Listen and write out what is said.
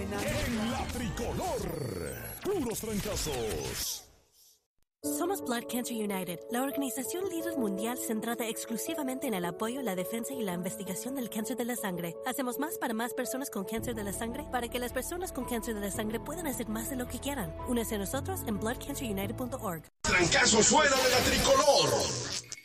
En la tricolor, puros trancazos. Somos Blood Cancer United, la organización líder mundial centrada exclusivamente en el apoyo, la defensa y la investigación del cáncer de la sangre. Hacemos más para más personas con cáncer de la sangre para que las personas con cáncer de la sangre puedan hacer más de lo que quieran. Únese a nosotros en bloodcancerunited.org. Trancazo suena de la tricolor.